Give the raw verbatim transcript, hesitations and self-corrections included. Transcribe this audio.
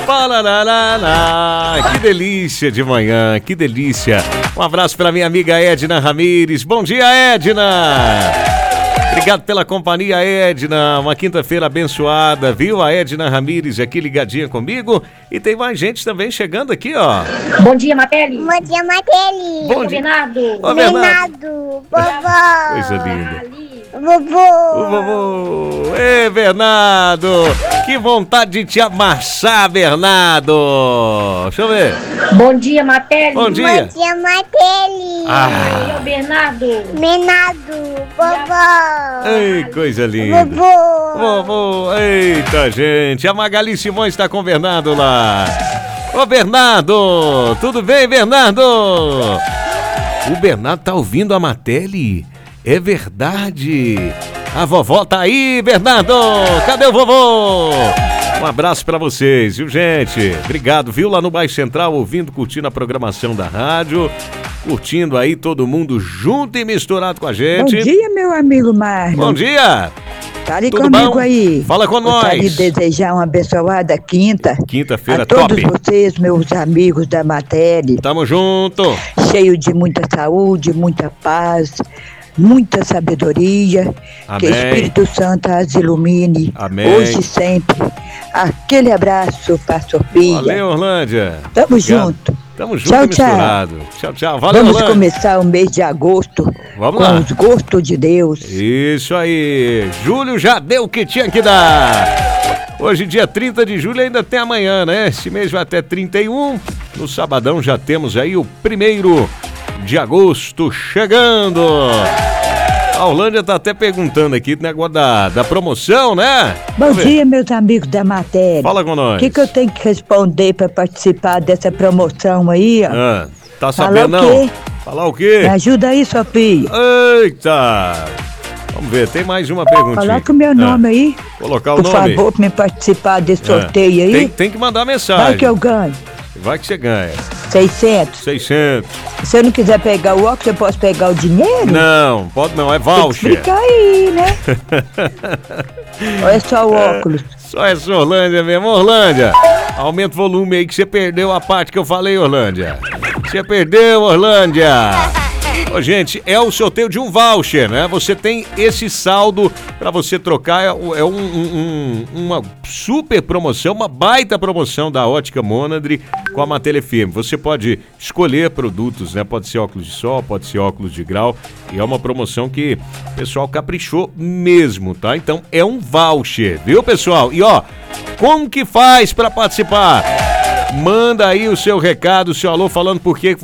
Pararará. Que delícia de manhã, que delícia. Um abraço para minha amiga Edna Ramires. Bom dia, Edna. Obrigado pela companhia, Edna. Uma quinta-feira abençoada, viu? A Edna Ramires aqui ligadinha comigo. E tem mais gente também chegando aqui, ó. Bom dia, Mateli. Bom dia, Mateli. Bom dia, Bernardo. Ô, Bernardo. Vovó. Coisa linda. Vovô. O vovô. Ê, Bernardo. Que vontade de te amassar, Bernardo. Deixa eu ver. Bom dia, Mateli. Bom dia. Bom dia, Mateli. Ah. Ô, Bernardo. Bernardo. Vovó. Ei, coisa linda. Vovô. Vovô. Eita, gente. A Magali Simões está com o Bernardo lá. Ô, Bernardo. Tudo bem, Bernardo? O Bernardo tá ouvindo a Mateli. É verdade. A vovó tá aí, Bernardo. Cadê o vovô? Um abraço pra vocês, viu, gente? Obrigado, viu? Lá no Bairro Central, ouvindo, curtindo a programação da rádio. Curtindo aí todo mundo junto e misturado com a gente. Bom dia, meu amigo Marlon. Bom dia. Tá ali Tudo comigo bom? aí. Fala com Gostaria nós. de desejar uma abençoada quinta. Quinta-feira a todos top. vocês, meus amigos da matéria. Tamo junto. Cheio de muita saúde, muita paz, muita sabedoria. Amém. Que o Espírito Santo as ilumine. Amém. Hoje e sempre. Aquele abraço pra Sofia. Valeu, Orlândia. Tamo Obrigado. junto. Tamo junto Tchau, e misturado. Tchau, tchau. Valeu, Vamos Orlândia. começar o mês de agosto Vamos com lá. os gostos de Deus. Isso aí. Julho já deu o que tinha que dar. Hoje, dia trinta de julho, ainda tem amanhã, né? Esse mês vai até trinta e um. No sabadão já temos aí o primeiro de agosto chegando. A Orlândia tá até perguntando aqui do negócio da, da promoção, né? Bom Vamos ver. dia, meus amigos da matéria. Fala com nós. O que, que eu tenho que responder para participar dessa promoção aí, ó? Ah, tá Falar sabendo o não? quê? Falar o quê? Me ajuda aí, Sofia. Eita! Vamos ver, tem mais uma perguntinha. Coloca o meu nome Ah, aí, Colocar o por nome. favor, para me participar desse Ah, sorteio aí. Tem, tem que mandar mensagem. Vai que eu ganho. Vai que você ganha. seiscentos. seiscentos. Se eu não quiser pegar o óculos, eu posso pegar o dinheiro? Não, pode não, é Tem que voucher. explicar aí, né? Ou é só o óculos? Só essa Orlândia mesmo. Orlândia, aumenta o volume aí que você perdeu a parte que eu falei, Orlândia. Você perdeu, Orlândia. Ô, gente, é o sorteio de um voucher, né? Você tem esse saldo pra você trocar. É um- é um- um- uma super promoção, uma baita promoção da Ótica Monadri com a Matéria F M. Você pode escolher produtos, né? Pode ser óculos de sol, pode ser óculos de grau. E é uma promoção que o pessoal caprichou mesmo, tá? Então é um voucher, viu, pessoal? E ó, como que faz pra participar? Manda aí o seu recado, o seu alô, falando por que